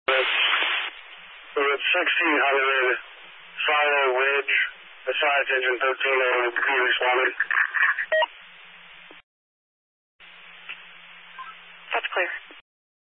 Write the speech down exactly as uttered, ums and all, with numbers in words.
We're at sixteen hundred Silo Ridge. Besides engine thirteen, and be responded. That's clear.